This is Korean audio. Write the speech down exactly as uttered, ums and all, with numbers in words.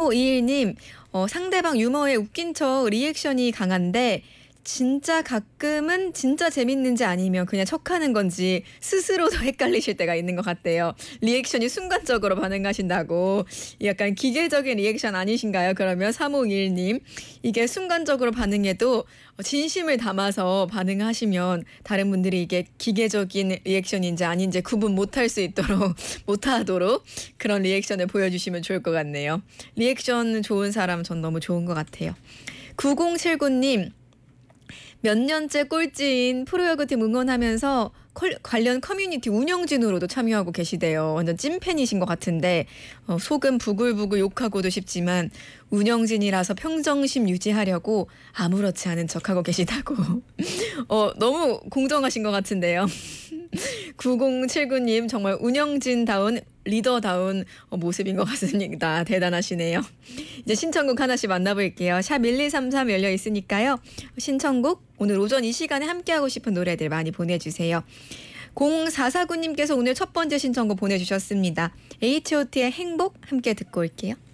삼오이일 님, 어, 상대방 유머에 웃긴 척 리액션이 강한데 진짜 가끔은 진짜 재밌는지 아니면 그냥 척하는 건지 스스로도 헷갈리실 때가 있는 것 같대요. 리액션이 순간적으로 반응하신다고. 약간 기계적인 리액션 아니신가요? 그러면 삼오이일 님, 이게 순간적으로 반응해도 진심을 담아서 반응하시면 다른 분들이 이게 기계적인 리액션인지 아닌지 구분 못할 수 있도록 못하도록 그런 리액션을 보여주시면 좋을 것 같네요. 리액션 좋은 사람 전 너무 좋은 것 같아요. 구공칠구 님, 몇 년째 꼴찌인 프로야구팀 응원하면서 컬, 관련 커뮤니티 운영진으로도 참여하고 계시대요. 완전 찐팬이신 것 같은데 어, 속은 부글부글 욕하고도 싶지만 운영진이라서 평정심 유지하려고 아무렇지 않은 척하고 계시다고. 어, 너무 공정하신 것 같은데요. 구공칠구 님, 정말 운영진다운 리더다운 모습인 것 같습니다. 대단하시네요. 이제 신청곡 하나씩 만나볼게요. 샵 일이삼삼 열려 있으니까요. 신청곡 오늘 오전 이 시간에 함께하고 싶은 노래들 많이 보내주세요. 공사사구 님께서 오늘 첫 번째 신청곡 보내주셨습니다. 에이치 오 티의 행복 함께 듣고 올게요.